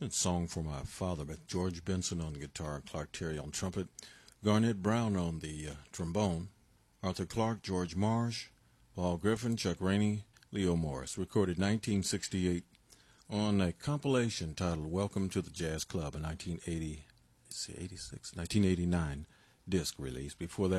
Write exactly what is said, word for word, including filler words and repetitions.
It's a song for my father, but George Benson on guitar, Clark Terry on trumpet, Garnett Brown on the uh, trombone, Arthur Clarke, George Marsh, Paul Griffin, Chuck Rainey, Leo Morris. Recorded nineteen sixty-eight on a compilation titled Welcome to the Jazz Club, a nineteen eighty, let's see, eighty-six, nineteen eighty-nine disc release. Before that,